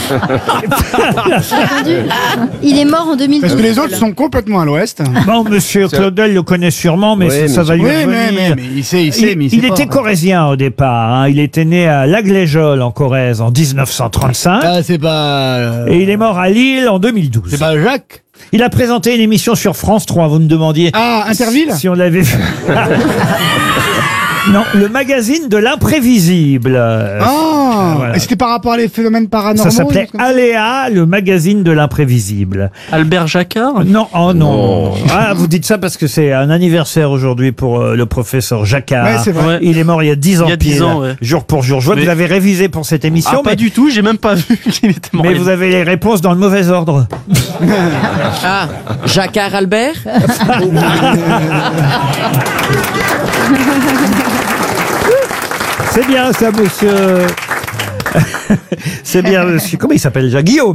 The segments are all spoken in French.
Il est mort en 2012. Parce que les autres sont complètement à l'ouest. Bon, monsieur Claudel le connaît sûrement, mais Oui, ça va lui Oui, revenir. mais il sait, mais il sait Il pas. était corrézien au départ. Hein. Il était né à Lagléjol en Corrèze en 1935 Ah, c'est pas... et il est mort à Lille en 2012. C'est pas Jacques? Il a présenté une émission sur France 3. Vous me demandiez Ah, Interville? si on l'avait vu. Non, le magazine de l'imprévisible. Ah, Voilà. et c'était par rapport à les phénomènes paranormaux? Ça s'appelait des choses comme ça Aléa, le magazine de l'imprévisible. Albert Jacquard. Non, oh non. Ah, vous dites ça parce que c'est un anniversaire aujourd'hui pour le professeur Jacquard. Ouais, c'est vrai. Ouais. Il est mort il y a 10 ans Il y a 10 pile, ans, ouais. jour pour jour. Je vois que Mais- vous avez révisé pour cette émission, Ah, pas mais, du tout, j'ai même pas vu qu'il était mort. mais vous avez les réponses dans le mauvais ordre. Ah, Jacquard Albert. C'est bien ça, monsieur. C'est bien, monsieur. Comment il s'appelle déjà? Guillaume.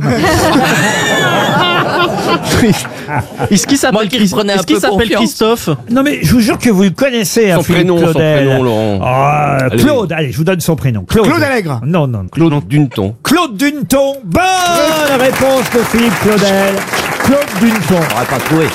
Est-ce qu'il Moi s'appelle qui reprenais un est-ce qu'il peu s'appelle confiance. Christophe? Non, mais je vous jure que vous le connaissez, hein, Son Philippe prénom, Claudel. Laurent. Ah, Allez. Claude, allez, je vous donne son prénom. Claude Allègre. Non, non. Claude Duneton. Claude Duneton. Bonne réponse de Philippe Claudel. Claude Duneton. On n'aurait pas trouvé.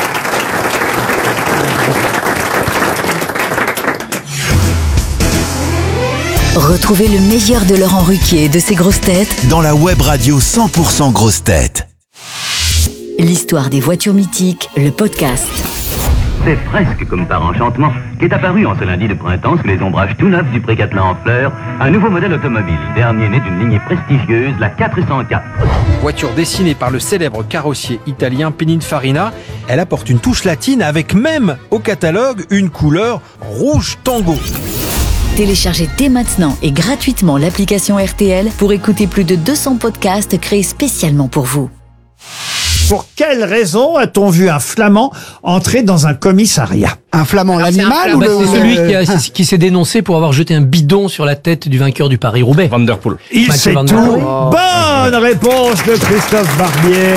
Retrouvez le meilleur de Laurent Ruquier et de ses grosses têtes Dans la web radio 100% grosses têtes. l'histoire des voitures mythiques, le podcast. C'est presque comme par enchantement qu'est apparu en ce lundi de printemps sous les ombrages tout neufs du Pré-Catelin en fleurs un nouveau modèle automobile, dernier né d'une lignée prestigieuse, la 404. Voiture dessinée par le célèbre carrossier italien Pininfarina, elle apporte une touche latine avec même au catalogue une couleur rouge tango. Téléchargez dès maintenant et gratuitement l'application RTL pour écouter plus de 200 podcasts créés spécialement pour vous. Pour quelle raison a-t-on vu un flamand entrer dans un commissariat? Un flamand, l'animal ou Bah, le... c'est celui qui s'est dénoncé pour avoir jeté un bidon sur la tête du vainqueur du Paris-Roubaix. Van der Poel. Il Mathieu sait Van tout. Der Poel. Bonne réponse de Christophe Barbier.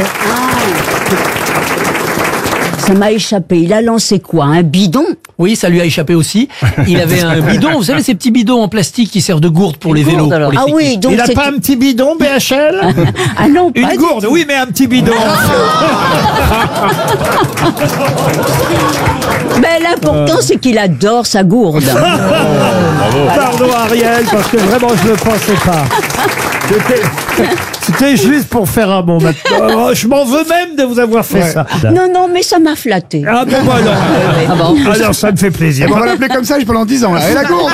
Ça m'a échappé. Il a lancé quoi? Un bidon? Oui, ça lui a échappé aussi. Il avait un bidon, vous savez, ces petits bidons en plastique qui servent de gourde pour les vélos. pour les Ah oui, cyclistes. donc Il n'a c'est... pas un petit bidon, BHL? Ah non, pas Une du gourde, tout. oui, mais un petit bidon. Mais l'important, c'est qu'il adore sa gourde. Pardon Ariel, parce que vraiment je ne le pensais pas. C'était juste pour faire un bon matin. Je m'en veux même de vous avoir fait ça. Non, non, mais ça m'a flatté. Ah ben voilà. Ah bon. Alors ça me fait plaisir. On va l'appeler comme ça pendant 10 ans, là. Et la gourde?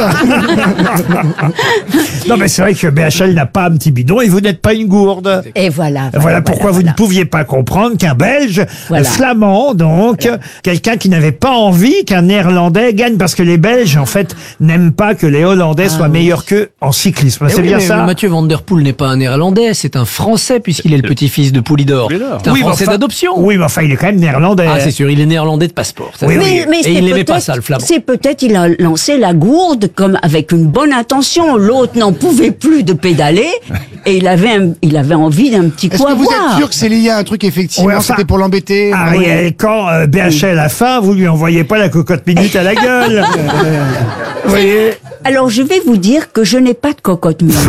Non mais c'est vrai que BHL n'a pas un petit bidon et vous n'êtes pas une gourde. Et voilà. Voilà pourquoi vous ne pouviez pas comprendre qu'un Belge, Voilà. flamand donc, quelqu'un qui n'avait pas envie qu'un Néerlandais gagne, parce que les Belges en fait n'aiment pas que les Hollandais soient meilleurs qu'eux en cyclisme. C'est Oui, bien mais ça? Mathieu Van Der Poel n'est pas un Néerlandais, c'est un Français puisqu'il est le petit-fils de Poulidor. C'est un Oui, mais Français enfin- d'adoption. Oui, mais enfin il est quand même Néerlandais. Ah, c'est sûr, il est néerlandais de passeport. ça, Oui, c'est- oui. Et il n'aimait pas peut-être- ça, le flamand. C'est peut-être il a lancé la gourde comme avec une bonne intention. L'autre n'en pouvait plus de pédaler et il avait envie d'un petit Est-ce coup à que vous boire. êtes sûr que c'est lié à un truc, effectivement, Ouais, enfin, c'était pour l'embêter? Ariel, quand BHL a faim, vous lui envoyez pas la cocotte minute à la gueule. Vous voyez? Alors je vais vous dire que je n'ai pas de cocotte minute.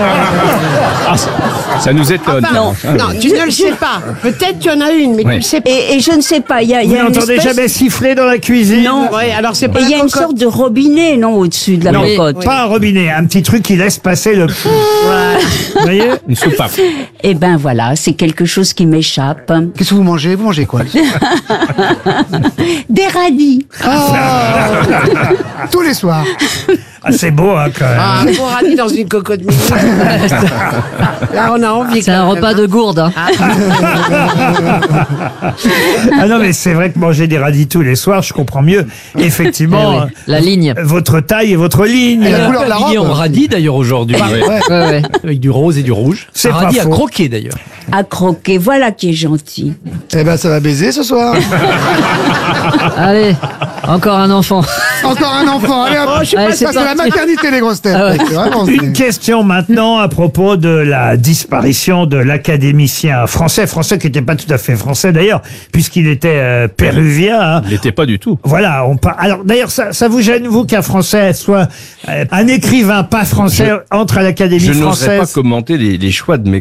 Ça nous étonne. non, Non, tu ne le sais pas. Peut-être qu'il y en a une, mais tu Ouais. le sais pas. Et je ne sais pas, il y a Vous une n'entendez espèce... jamais siffler dans la cuisine? Non. Ouais, alors c'est pas Et il y a la une cocotte. sorte de robinet, non, au-dessus de la Non, cocotte. pas un robinet, un petit truc qui laisse passer le... Vous voyez? Une soupape. Eh ben voilà, c'est quelque chose qui m'échappe. Qu'est-ce que vous mangez? Vous mangez quoi? Des radis. Tous les soirs. Ah, c'est beau, hein, quand même. Ah, un bon radis dans une cocotte minute. Là, on a envie. C'est un quand même, repas hein. de gourde. Hein. Ah non, mais c'est vrai que manger des radis tous les soirs, je comprends mieux, effectivement, La ligne. votre taille et votre ligne. Et la couleur de la Habillé robe. en radis d'ailleurs aujourd'hui. Avec du rose et du rouge. C'est Un pas radis à faux. croquer d'ailleurs. À croquer, voilà qui est gentil. Eh ben, ça va baiser ce soir. Allez, encore un enfant. Encore un enfant. Allez, hop. Allez, Ça, c'est c'est la parti. maternité, les grosses têtes. Ah ouais. C'est vraiment- Une question maintenant à propos de la disparition de l'académicien français qui n'était pas tout à fait français d'ailleurs, puisqu'il était péruvien. Hein. Il n'était pas du tout. Voilà, alors d'ailleurs, ça vous gêne, vous, qu'un Français soit un écrivain pas français entre à l'Académie Je n'oserais pas française? commenter les choix de mes